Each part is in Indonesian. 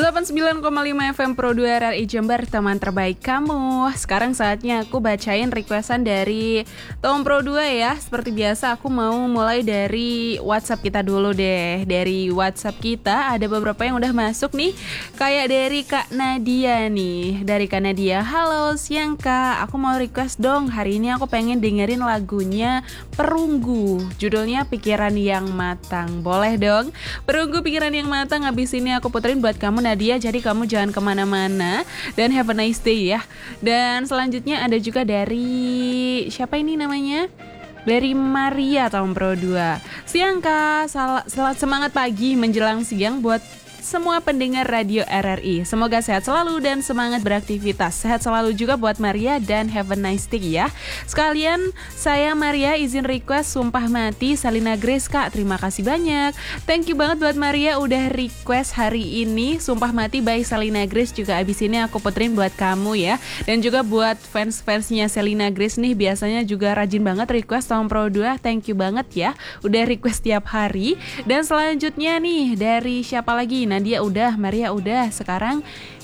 89,5 FM Pro 2 RRI Jember, teman terbaik kamu. Sekarang saatnya aku bacain requestan dari Tom Pro 2 ya. Seperti biasa aku mau mulai dari WhatsApp kita dulu deh. Dari WhatsApp kita ada beberapa yang udah masuk nih. Kayak dari Kak Nadia nih. Dari Kak Nadia, halo siang Kak, aku mau request dong. Hari ini aku pengen dengerin lagunya Perunggu, judulnya Pikiran Yang Matang. Boleh dong? Perunggu Pikiran Yang Matang, habis ini aku puterin buat kamu Nadia, jadi kamu jangan kemana-mana dan have a nice day ya. Dan selanjutnya ada juga dari siapa ini namanya? Dari Maria tahun Pro 2. Siang Kak, selamat semangat pagi menjelang siang buat semua pendengar radio RRI. Semoga sehat selalu dan semangat beraktivitas. Sehat selalu juga buat Maria dan have a nice day ya. Sekalian saya Maria izin request Sumpah Mati Salina Grace Kak. Terima kasih banyak. Thank you banget buat Maria udah request hari ini Sumpah Mati by Salina Grace. Juga abis ini aku puterin buat kamu ya. Dan juga buat fans-fansnya Salina Grace nih, biasanya juga rajin banget request tahun Pro 2. Thank you banget ya udah request tiap hari. Dan selanjutnya nih dari siapa lagi? Nadia udah, Maria udah. Sekarang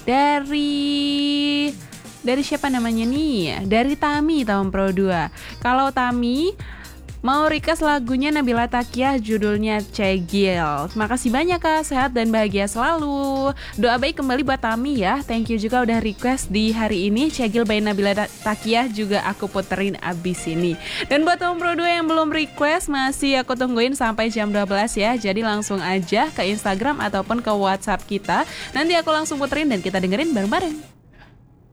dari siapa namanya nih? Dari Tami tahun Pro 2. Kalau Tami mau request lagunya Nabila Takiah, judulnya Cegil. Terima kasih banyak Kak, sehat dan bahagia selalu. Doa baik kembali buat Tami ya. Thank you juga udah request di hari ini Cegil by Nabila Takiah, juga aku puterin abis ini. Dan buat Tom Pro 2 yang belum request, masih aku tungguin sampai jam 12 ya. Jadi langsung aja ke Instagram ataupun ke WhatsApp kita. Nanti aku langsung puterin dan kita dengerin bareng-bareng.